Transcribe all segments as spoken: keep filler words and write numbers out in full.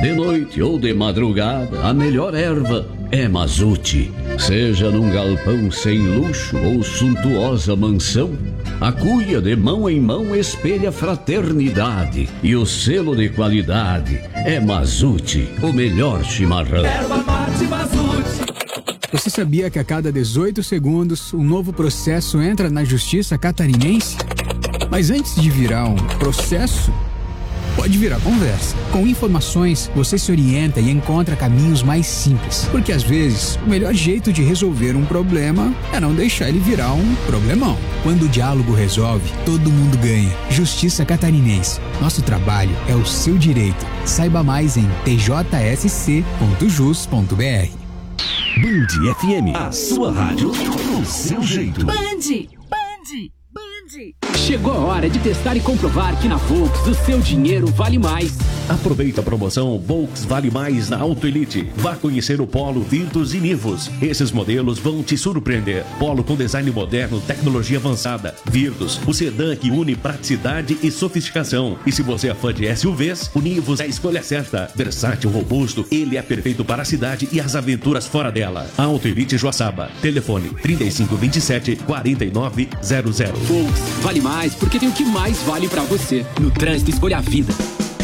De noite ou de madrugada, a melhor erva é Mazute. Seja num galpão sem luxo ou suntuosa mansão, a cuia de mão em mão espelha fraternidade. E o selo de qualidade é Mazute, o melhor chimarrão. Erva mate Mazute. Você sabia que a cada dezoito segundos um novo processo entra na justiça catarinense? Mas antes de virar um processo, pode virar conversa. Com informações, você se orienta e encontra caminhos mais simples. Porque às vezes, o melhor jeito de resolver um problema é não deixar ele virar um problemão. Quando o diálogo resolve, todo mundo ganha. Justiça Catarinense. Nosso trabalho é o seu direito. Saiba mais em t j s c ponto jus ponto b r. Band F M, a sua rádio do seu jeito. Band, Band, Band. Chegou a hora de testar e comprovar que na Volks o seu dinheiro vale mais. Aproveita a promoção Volks Vale Mais na Auto Elite. Vá conhecer o Polo, Virtus e Nivus. Esses modelos vão te surpreender. Polo com design moderno, tecnologia avançada. Virtus, o sedã que une praticidade e sofisticação. E se você é fã de S U Vs, o Nivus é a escolha certa. Versátil, robusto, ele é perfeito para a cidade e as aventuras fora dela. Auto Elite Joaçaba. Telefone trinta e cinco, vinte e sete, quarenta e nove zero zero. Volks vale mais porque tem o que mais vale pra você. No trânsito, escolha a vida.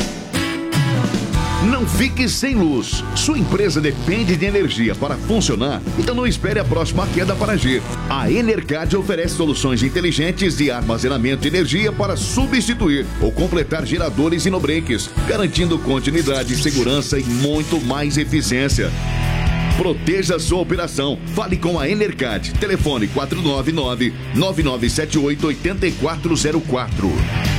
Não fique sem luz. Sua empresa depende de energia para funcionar, então não espere a próxima queda para agir. A Enercad oferece soluções inteligentes de armazenamento de energia para substituir ou completar geradores e no-breaks, garantindo continuidade, segurança e muito mais eficiência. Proteja sua operação. Fale com a Enercad. Telefone quatro nove nove, nove nove sete oito, oito quatro zero quatro.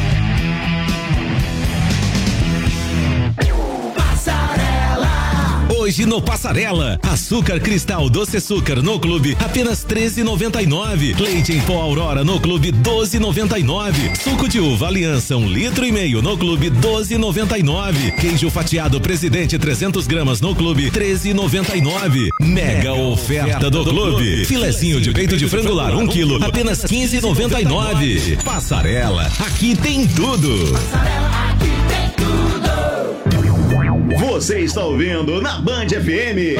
Hoje no Passarela, açúcar cristal doce açúcar no clube apenas treze reais e noventa e nove. Leite em pó Aurora no clube doze reais e noventa e nove. Suco de uva Aliança um litro e meio no clube doze reais e noventa e nove. Queijo fatiado Presidente trezentos gramas no clube treze reais e noventa e nove. Mega oferta do clube. Filezinho de peito de frangular um quilo apenas quinze reais e noventa e nove. Passarela, aqui tem tudo. Passarela, aqui tem tudo. Você está ouvindo na Band F M.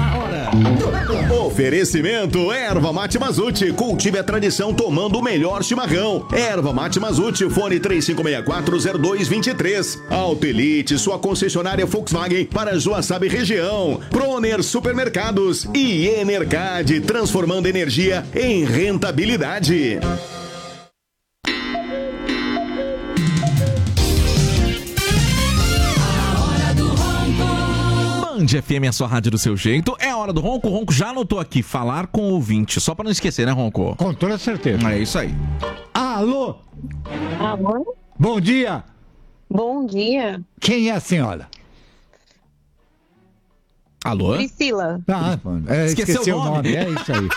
Oferecimento Erva Mate Mazute. Cultive a tradição tomando o melhor chimarrão. Erva Mate Mazute, fone três cinco seis quatro zero dois dois três. Auto Elite, sua concessionária Volkswagen para Joaçaba e região. Proner Supermercados e Enercad, transformando energia em rentabilidade. Band F M é a sua rádio do seu jeito. É a hora do Ronco. O Ronco já anotou aqui, falar com o ouvinte. Só pra não esquecer, né, Ronco? Com toda certeza. É isso aí. Alô? Alô? Bom dia. Bom dia. Quem é a senhora? Alô? Priscila. Ah, é, Esqueceu esqueci o o nome. nome. É isso aí.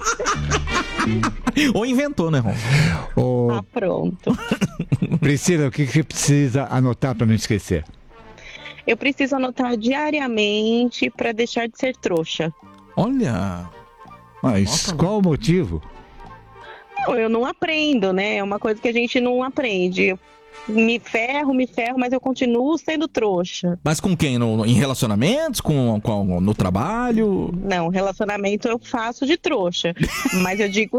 Ou inventou, né, Ronco? Ô, Tá pronto. Priscila, o que que precisa anotar pra não esquecer? Eu preciso anotar diariamente pra deixar de ser trouxa. Olha. Mas Nossa, qual o motivo? Não, eu não aprendo, né? É uma coisa que a gente não aprende. Eu me ferro, me ferro, mas eu continuo sendo trouxa. Mas com quem? No, em relacionamentos? Com, com, no trabalho? Não, relacionamento eu faço de trouxa. Mas eu digo...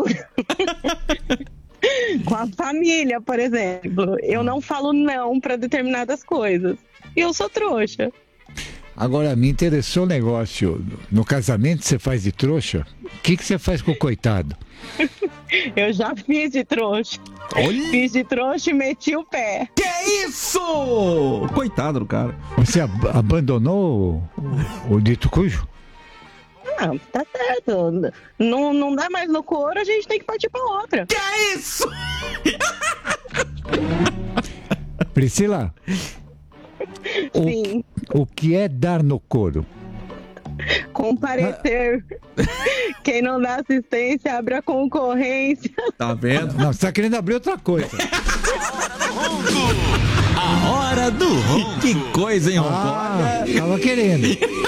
com a família, por exemplo. Eu não falo não pra determinadas coisas. E eu sou trouxa. Agora, me interessou o negócio. No casamento você faz de trouxa? O que que você faz com o coitado? Eu já fiz de trouxa. Olha. Fiz de trouxa e meti o pé. Que isso? Coitado do cara. Você ab- abandonou o, o dito cujo? Não, tá certo. Não, não dá mais no couro, a gente tem que partir pra outra. Que isso? Priscila, Sim. o, o que é dar no couro? Comparecer. Quem não dá assistência abre a concorrência. Tá vendo? Não, você tá querendo abrir outra coisa. A hora do Ronco. Que coisa, hein, Ronco? Ah, tava querendo.